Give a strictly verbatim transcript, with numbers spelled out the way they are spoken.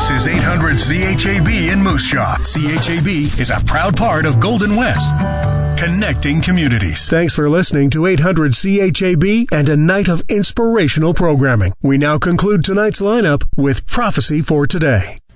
This is eight hundred C H A B in Moose Jaw. C H A B is a proud part of Golden West, connecting communities. Thanks for listening to eight hundred C H A B and a night of inspirational programming. We now conclude tonight's lineup with Prophecy for Today.